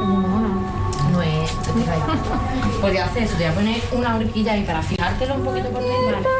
No es... Pues ya hace eso, te voy a poner una horquilla ahí para fijártelo un poquito por dentro.